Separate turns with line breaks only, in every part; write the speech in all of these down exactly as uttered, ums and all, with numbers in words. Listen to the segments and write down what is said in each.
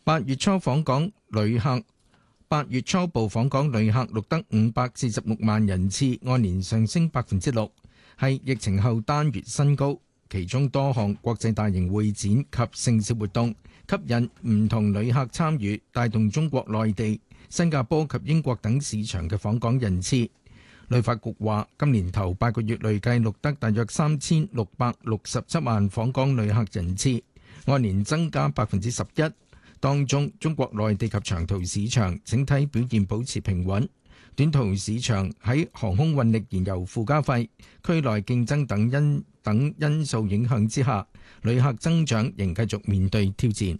八月初訪港旅客，八月初步訪港旅客錄得五百四十六萬人次，按年上升百分之六，係疫情後單月新高。其中多項國際大型會展及盛事活動吸引唔同旅客參與，帶動中國內地、新加坡及英國等市場嘅訪港人次。旅發局話，今年頭八個月累計錄得大約三千六百六十七萬訪港旅客人次，按年增加百分之十一。當中，中國內地及長途市場整體表現保持平穩，短途市場喺航空運力、燃油附加費、區內競爭等因等因素影響之下，旅客增長仍繼續面對挑戰。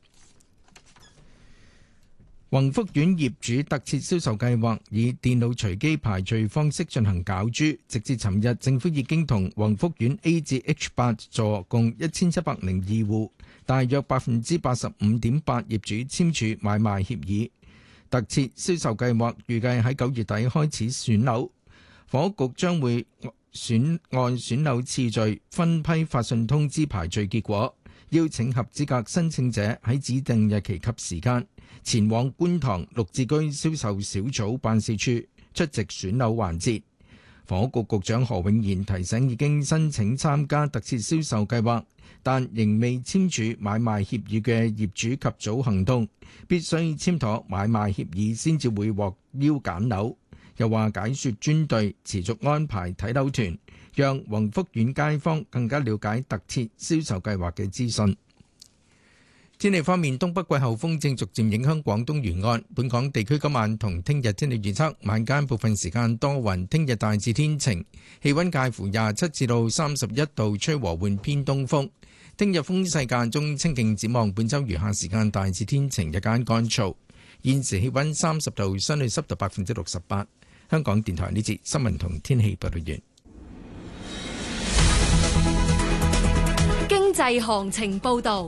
宏福苑業主特設銷售計劃以電腦隨機排序方式進行攪珠，直至尋日，政府已經同宏福苑 A 至 H 八座共一千七百零二戶，大約百分之八十五點八業主簽署買賣協議。特設銷售計劃預計喺九月底開始選樓，房屋局將會選按選樓次序分批發信通知排序結果，邀請合資格申請者喺指定日期及時間前往觀塘綠置居銷售小組辦事處出席選樓環節。房屋局局長何永賢提醒已經申請參加特設銷售計劃但仍未簽署買賣協議嘅業主及早行動，必須簽妥買賣協議先至會獲邀揀樓。又話解說專隊持續安排睇樓團，讓宏福苑街坊更加了解特設銷售計劃嘅資訊。天氣方面，東北季候風正逐漸影響廣東沿岸。本港地區今晚同聽日天氣預測，晚間部分時間多雲，聽日大致天晴，氣溫介乎廿七至到三十一度，吹和緩偏東風。聽日風勢間中清勁，展望本週餘下時間大致天晴，日間乾燥。現時氣溫三十度，相對濕度百分之六十八。香港電台呢節新聞同天氣報道完。
經濟行情報道。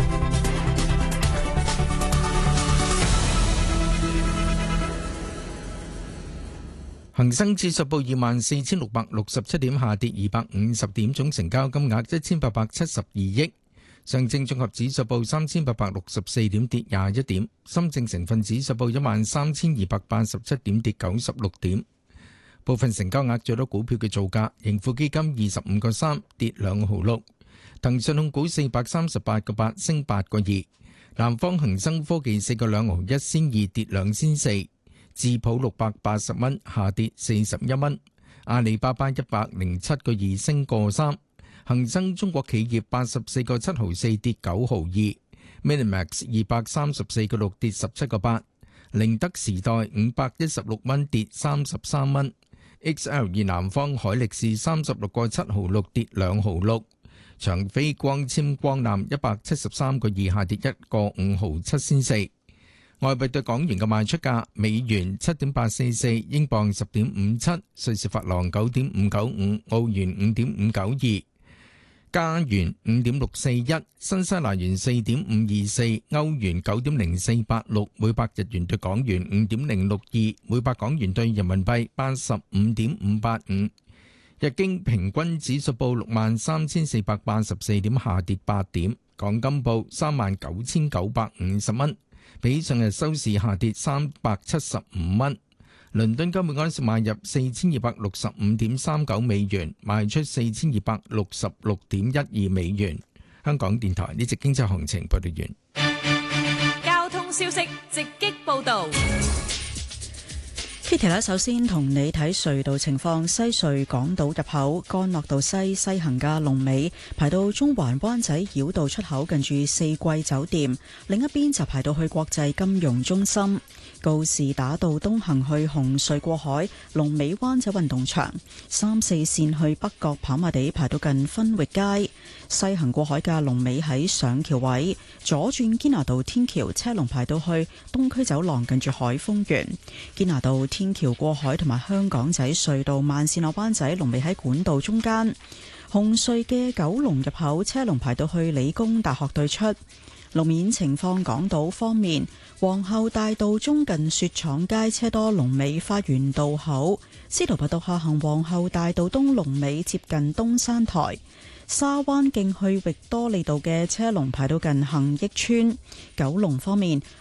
恒生指數報二萬四千六百六十七點，下跌二百五十點，總成交金額一千八百七十二億。上證綜合指數報三千八百六十四點，跌廿一點。深證成分指數報一萬三千二百八十七點，跌九十六點。部分成交額最多股票嘅造價：盈富基金二十五個三，跌兩毫六；騰訊控股四百三十八個八，升八個二；南方恒生科技四個兩毫一仙二，跌兩仙四；智普六百八十蚊，下跌四十一蚊；阿里巴巴一百零七個二，升個三；恒生中國企業八十四個七毫四，跌九毫二；Minimax 二百三十四個六，跌十七個八；寧德時代五百一十六蚊，跌三十三蚊；X L 二南方海力士三十六個七毫六，跌兩毫六；長飛光纖光纜一百七十三個二，下跌一個五毫七仙四。外幣對港元嘅賣出價：美元七點八四四，英鎊十點五七，瑞士法郎九點五九五，澳元五點五九二，加元五點六四一，新西蘭元四點五二四，歐元九點零四八六，每百日元對港元五點零六二，每百港元對人民幣八十五點五八五。日經平均指數報六萬三千四百八十四點，下跌八點。港金報三萬九千九百五十蚊，比上日收市下跌三百七十五蚊。倫敦金每盎司買入四千二百六十五點三九美元，賣出四千二百六十六點一二美元。香港電台呢節經濟行情報道完。
交通消息直擊報道。
Kitty 咧，首先同你睇隧道情況。西隧港島入口干諾道西西行嘅龍尾排到中環灣仔繞道出口，近住四季酒店；另一邊就排到去國際金融中心。告士打道東行去紅隧過海，龍尾灣仔運動場；三四線去北角跑馬地排到近分域街。西行過海嘅龍尾喺上橋位，左轉堅拿道天橋車龍排到去東區走廊，近住海豐園。堅拿道天橋過海同埋香港仔隧道慢線落灣仔龍尾喺管道中間。紅隧嘅九龍入口車龍排到去理工大學對出。路面情況，港島方面，皇后大道中近雪廠街車多，龍尾花園道口；司徒拔道下行皇后大道東龍尾接近東山台；沙灣徑去域多利道嘅車龍排到近恒益村。九龍方面，